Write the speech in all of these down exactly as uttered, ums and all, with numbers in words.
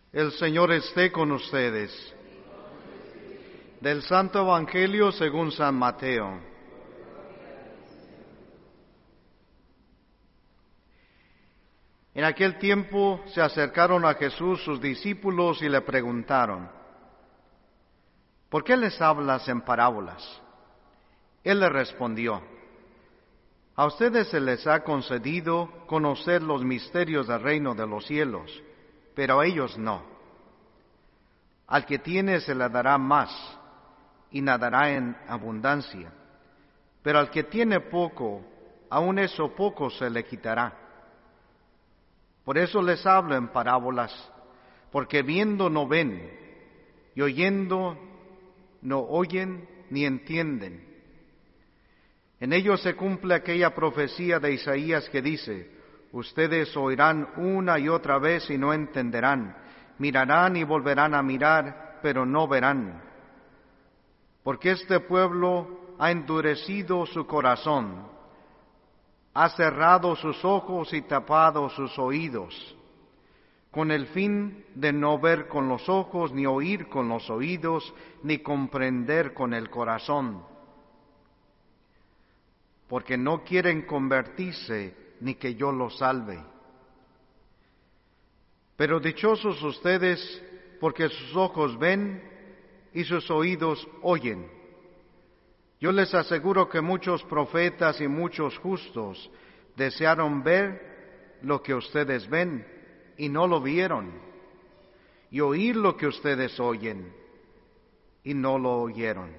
El Señor esté con ustedes. Del Santo Evangelio según San Mateo. En aquel tiempo se acercaron a Jesús sus discípulos y le preguntaron: ¿por qué les hablas en parábolas? Él les respondió: a ustedes se les ha concedido conocer los misterios del reino de los cielos, pero a ellos no. Al que tiene se le dará más, y nadará en abundancia. Pero al que tiene poco, aun eso poco se le quitará. Por eso les hablo en parábolas, porque viendo no ven, y oyendo no oyen ni entienden. En ellos se cumple aquella profecía de Isaías que dice: ustedes oirán una y otra vez y no entenderán, mirarán y volverán a mirar, pero no verán. Porque este pueblo ha endurecido su corazón, ha cerrado sus ojos y tapado sus oídos, con el fin de no ver con los ojos, ni oír con los oídos, ni comprender con el corazón, porque no quieren convertirse ni que yo los salve. Pero dichosos ustedes, porque sus ojos ven y sus oídos oyen. Yo les aseguro que muchos profetas y muchos justos desearon ver lo que ustedes ven y no lo vieron, y oír lo que ustedes oyen y no lo oyeron.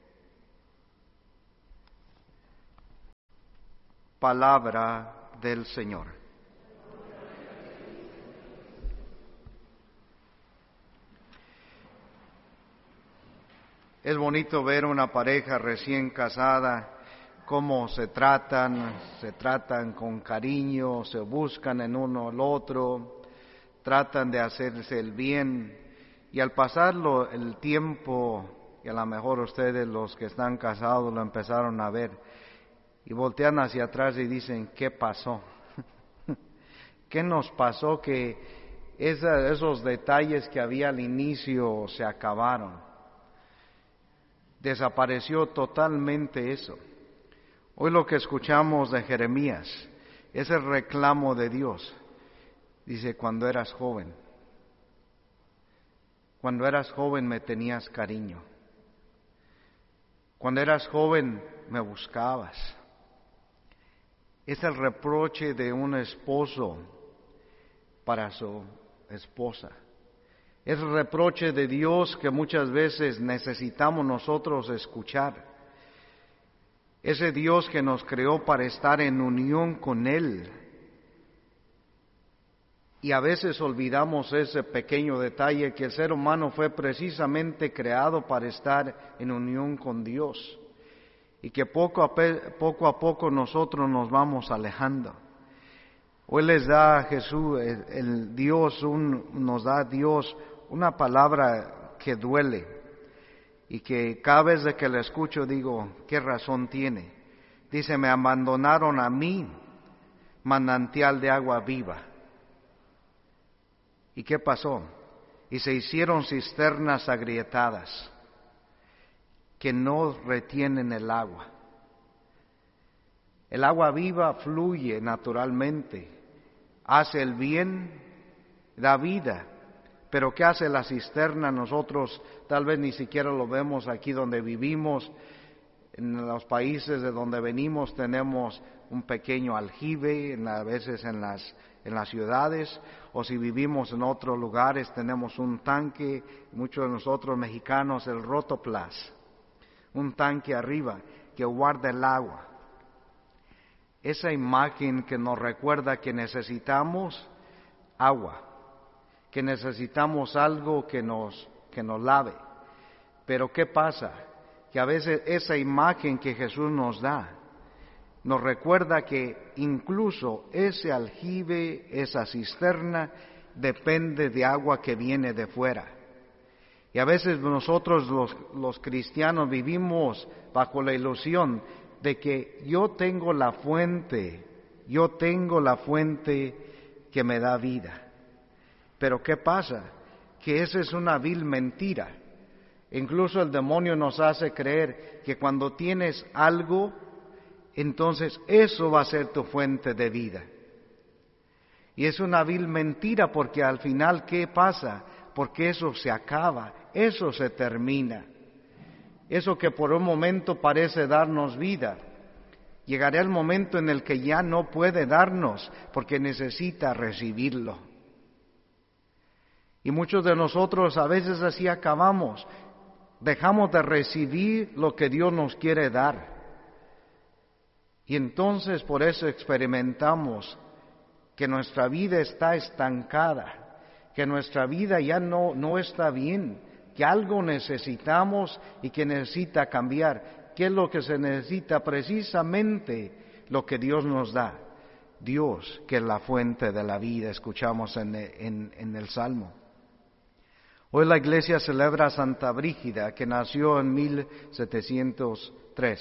Palabra del Señor. Es bonito ver una pareja recién casada, cómo se tratan, se tratan con cariño, se buscan en uno al otro, tratan de hacerse el bien, y al pasarlo el tiempo, y a lo mejor ustedes los que están casados lo empezaron a ver, y voltean hacia atrás y dicen: ¿qué pasó? ¿Qué nos pasó que esa, esos detalles que había al inicio se acabaron? Desapareció totalmente eso. Hoy lo que escuchamos de Jeremías es el reclamo de Dios. Dice: cuando eras joven, cuando eras joven me tenías cariño. Cuando eras joven me buscabas. Es el reproche de un esposo para su esposa. Es el reproche de Dios que muchas veces necesitamos nosotros escuchar. Ese Dios que nos creó para estar en unión con Él. Y a veces olvidamos ese pequeño detalle, que el ser humano fue precisamente creado para estar en unión con Dios. Y que poco a, pe- poco a poco nosotros nos vamos alejando. Hoy les da a Jesús, el, el Dios, un, nos da a Dios una palabra que duele, y que cada vez de que la escucho digo: ¿qué razón tiene? Dice: me abandonaron a mí, manantial de agua viva. ¿Y qué pasó? Y se hicieron cisternas agrietadas, que no retienen el agua. El agua viva fluye naturalmente, hace el bien, da vida. Pero ¿qué hace la cisterna? Nosotros tal vez ni siquiera lo vemos aquí donde vivimos. En los países de donde venimos tenemos un pequeño aljibe, a veces en las, en las ciudades, o si vivimos en otros lugares tenemos un tanque, muchos de nosotros mexicanos el rotoplas, un tanque arriba que guarda el agua. Esa imagen que nos recuerda que necesitamos agua, que necesitamos algo que nos, que nos lave. Pero ¿qué pasa? Que a veces esa imagen que Jesús nos da nos recuerda que incluso ese aljibe, esa cisterna, depende de agua que viene de fuera. Y a veces nosotros los, los cristianos vivimos bajo la ilusión de que yo tengo la fuente, yo tengo la fuente que me da vida. Pero ¿qué pasa? que esa es una vil mentira. Incluso el demonio nos hace creer que cuando tienes algo, entonces eso va a ser tu fuente de vida. Y es una vil mentira porque al final, ¿qué pasa? Porque eso se acaba, eso se termina. Eso que por un momento parece darnos vida, llegará el momento en el que ya no puede darnos porque necesita recibirlo. Y muchos de nosotros a veces así acabamos, dejamos de recibir lo que Dios nos quiere dar. Y entonces por eso experimentamos que nuestra vida está estancada, que nuestra vida ya no, no está bien, que algo necesitamos y que necesita cambiar. ¿Qué es lo que se necesita? Precisamente lo que Dios nos da. Dios, que es la fuente de la vida, escuchamos en, en, en el Salmo. Hoy la iglesia celebra a Santa Brígida, que nació en mil setecientos tres.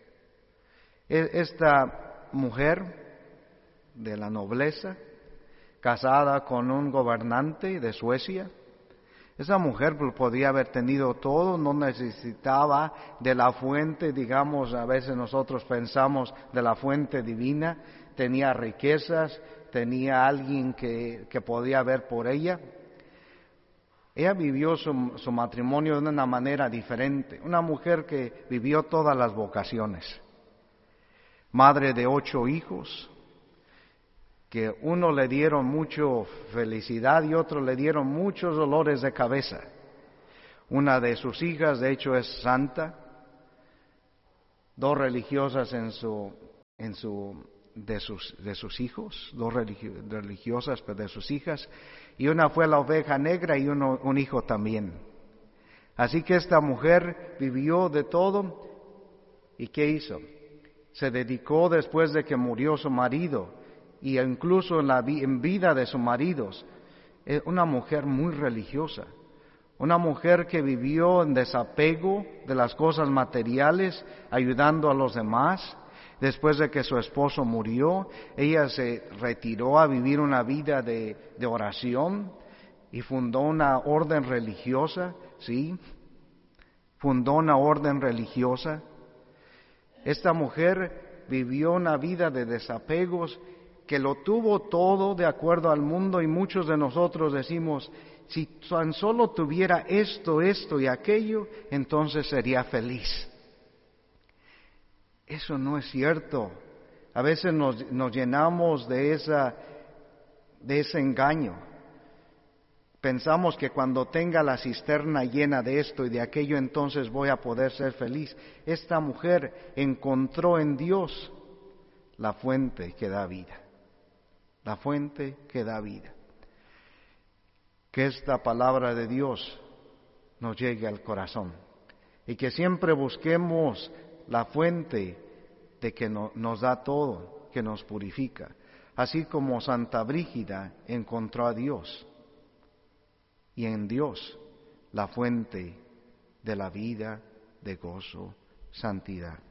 Esta mujer de la nobleza, casada con un gobernante de Suecia, esa mujer podía haber tenido todo, no necesitaba de la fuente, digamos, a veces nosotros pensamos de la fuente divina, tenía riquezas, tenía alguien que, que podía ver por ella. Ella vivió su, su matrimonio de una manera diferente, una mujer que vivió todas las vocaciones, madre de ocho hijos, que uno le dieron mucho felicidad y otro le dieron muchos dolores de cabeza. Una de sus hijas, de hecho, es santa, dos religiosas en su, en su, de sus, de sus hijos, dos religio, religiosas de sus hijas, y una fue la oveja negra y uno, un hijo también. Así que esta mujer vivió de todo, ¿y qué hizo? Se dedicó después de que murió su marido, y incluso en la en vida de sus maridos, una mujer muy religiosa, una mujer que vivió en desapego de las cosas materiales, ayudando a los demás. Después de que su esposo murió, ella se retiró a vivir una vida de, de oración y fundó una orden religiosa, ¿sí? Fundó una orden religiosa. Esta mujer vivió una vida de desapegos, que lo tuvo todo de acuerdo al mundo, y muchos de nosotros decimos, si tan solo tuviera esto, esto y aquello, entonces sería feliz. Eso no es cierto. A veces nos, nos llenamos de esa, de ese engaño. Pensamos que cuando tenga la cisterna llena de esto y de aquello, entonces voy a poder ser feliz. Esta mujer encontró en Dios la fuente que da vida. La fuente que da vida. Que esta palabra de Dios nos llegue al corazón y que siempre busquemos la fuente de que no, nos da todo, que nos purifica, así como Santa Brígida encontró a Dios, y en Dios la fuente de la vida, de gozo, santidad.